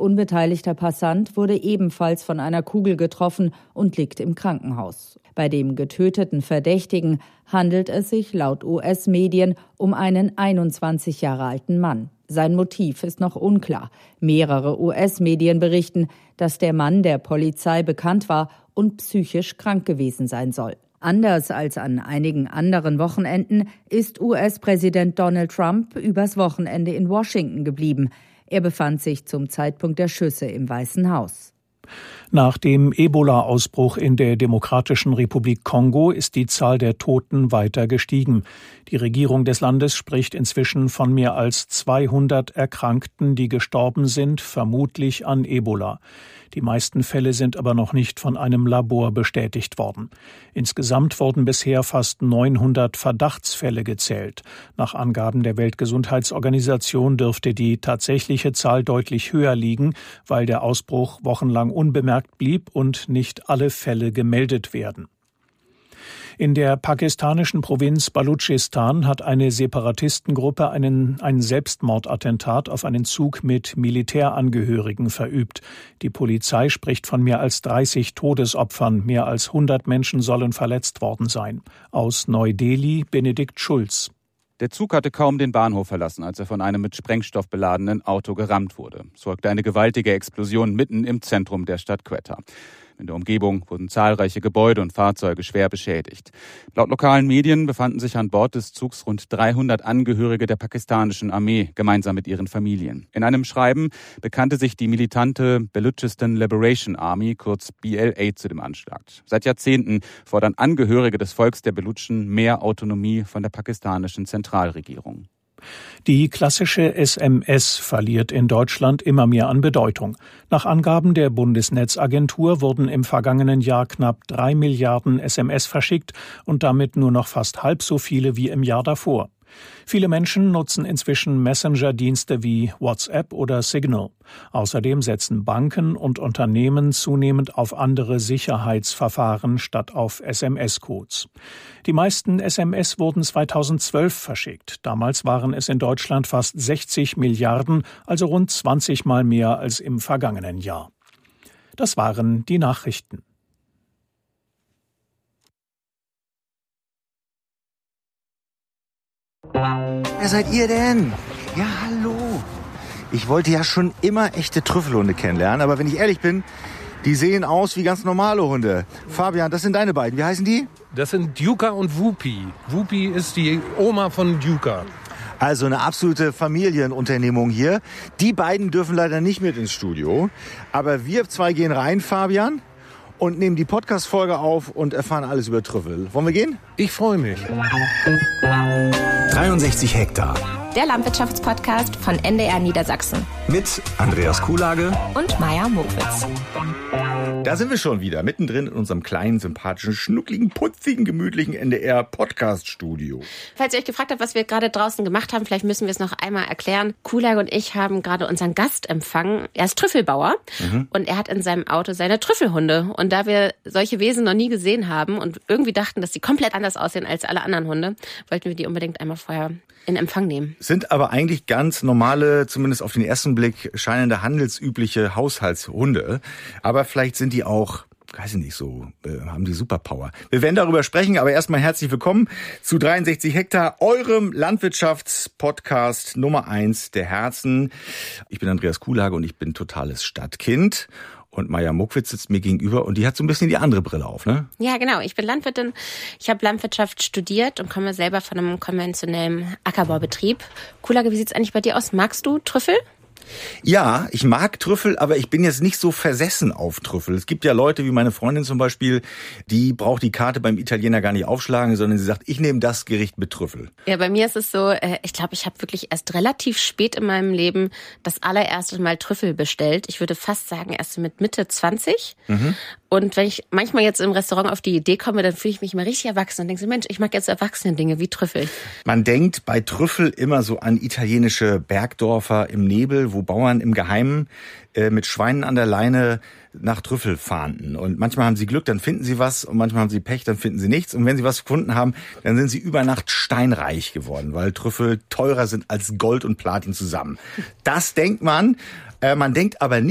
unbeteiligter Passant wurde ebenfalls von einer Kugel getroffen und liegt im Krankenhaus. Bei dem getöteten Verdächtigen handelt es sich laut US-Medien um einen 21 Jahre alten Mann. Sein Motiv ist noch unklar. Mehrere US-Medien berichten, dass der Mann der Polizei bekannt war und psychisch krank gewesen sein soll. Anders als an einigen anderen Wochenenden ist US-Präsident Donald Trump übers Wochenende in Washington geblieben. Er befand sich zum Zeitpunkt der Schüsse im Weißen Haus. Nach dem Ebola-Ausbruch in der Demokratischen Republik Kongo ist die Zahl der Toten weiter gestiegen. Die Regierung des Landes spricht inzwischen von mehr als 200 Erkrankten, die gestorben sind, vermutlich an Ebola. Die meisten Fälle sind aber noch nicht von einem Labor bestätigt worden. Insgesamt wurden bisher fast 900 Verdachtsfälle gezählt. Nach Angaben der Weltgesundheitsorganisation dürfte die tatsächliche Zahl deutlich höher liegen, weil der Ausbruch wochenlang unbemerkt blieb und nicht alle Fälle gemeldet werden. In der pakistanischen Provinz Baluchistan hat eine Separatistengruppe ein Selbstmordattentat auf einen Zug mit Militärangehörigen verübt. Die Polizei spricht von mehr als 30 Todesopfern. Mehr als 100 Menschen sollen verletzt worden sein. Aus Neu-Delhi Benedikt Schulz. Der Zug hatte kaum den Bahnhof verlassen, als er von einem mit Sprengstoff beladenen Auto gerammt wurde. Es folgte eine gewaltige Explosion mitten im Zentrum der Stadt Quetta. In der Umgebung wurden zahlreiche Gebäude und Fahrzeuge schwer beschädigt. Laut lokalen Medien befanden sich an Bord des Zugs rund 300 Angehörige der pakistanischen Armee, gemeinsam mit ihren Familien. In einem Schreiben bekannte sich die militante Baluchistan Liberation Army, kurz BLA, zu dem Anschlag. Seit Jahrzehnten fordern Angehörige des Volks der Belutschen mehr Autonomie von der pakistanischen Zentralregierung. Die klassische SMS verliert in Deutschland immer mehr an Bedeutung. Nach Angaben der Bundesnetzagentur wurden im vergangenen Jahr knapp 3 Milliarden SMS verschickt und damit nur noch fast halb so viele wie im Jahr davor. Viele Menschen nutzen inzwischen Messenger-Dienste wie WhatsApp oder Signal. Außerdem setzen Banken und Unternehmen zunehmend auf andere Sicherheitsverfahren statt auf SMS-Codes. Die meisten SMS wurden 2012 verschickt. Damals waren es in Deutschland fast 60 Milliarden, also rund 20 Mal mehr als im vergangenen Jahr. Das waren die Nachrichten. Wer seid ihr denn? Ja, hallo. Ich wollte ja schon immer echte Trüffelhunde kennenlernen, aber wenn ich ehrlich bin, die sehen aus wie ganz normale Hunde. Fabian, das sind deine beiden. Wie heißen die? Das sind Duka und Whoopi. Whoopi ist die Oma von Duka. Also eine absolute Familienunternehmung hier. Die beiden dürfen leider nicht mit ins Studio. Aber wir zwei gehen rein, Fabian, und nehmen die Podcast-Folge auf und erfahren alles über Trüffel. Wollen wir gehen? Ich freue mich. 63 Hektar. Der Landwirtschaftspodcast von NDR Niedersachsen. Mit Andreas Kuhlage und Maya Mokwitz. Da sind wir schon wieder, mittendrin in unserem kleinen, sympathischen, schnuckligen, putzigen, gemütlichen NDR-Podcast-Studio. Falls ihr euch gefragt habt, was wir gerade draußen gemacht haben, vielleicht müssen wir es noch einmal erklären. Kuhlage und ich haben gerade unseren Gast empfangen. Er ist Trüffelbauer und er hat in seinem Auto seine Trüffelhunde. Und da wir solche Wesen noch nie gesehen haben und irgendwie dachten, dass sie komplett anders aussehen als alle anderen Hunde, wollten wir die unbedingt einmal vorher in Empfang nehmen. Sind aber eigentlich ganz normale, zumindest auf den ersten Blick scheinende handelsübliche Haushaltshunde. Aber vielleicht sind die auch, weiß ich nicht, so haben die Superpower. Wir werden darüber sprechen, aber erstmal herzlich willkommen zu 63 Hektar, eurem Landwirtschaftspodcast Nummer 1 der Herzen. Ich bin Andreas Kuhlage und ich bin totales Stadtkind. Und Maya Mokwitz sitzt mir gegenüber und die hat so ein bisschen die andere Brille auf, ne? Ja, genau. Ich bin Landwirtin. Ich habe Landwirtschaft studiert und komme selber von einem konventionellen Ackerbaubetrieb. Kuhlage, wie sieht's eigentlich bei dir aus? Magst du Trüffel? Ja, ich mag Trüffel, aber ich bin jetzt nicht so versessen auf Trüffel. Es gibt ja Leute wie meine Freundin zum Beispiel, die braucht die Karte beim Italiener gar nicht aufschlagen, sondern sie sagt, ich nehme das Gericht mit Trüffel. Ja, bei mir ist es so, ich glaube, ich habe wirklich erst relativ spät in meinem Leben das allererste Mal Trüffel bestellt. Ich würde fast sagen, erst mit Mitte 20. Und wenn ich manchmal jetzt im Restaurant auf die Idee komme, dann fühle ich mich mal richtig erwachsen und denke so, Mensch, ich mag jetzt erwachsene Dinge wie Trüffel. Man denkt bei Trüffel immer so an italienische Bergdörfer im Nebel, wo Bauern im Geheimen mit Schweinen an der Leine nach Trüffel fahnden. Und manchmal haben sie Glück, dann finden sie was. Und manchmal haben sie Pech, dann finden sie nichts. Und wenn sie was gefunden haben, dann sind sie über Nacht steinreich geworden, weil Trüffel teurer sind als Gold und Platin zusammen. Das denkt man. Man denkt aber nicht,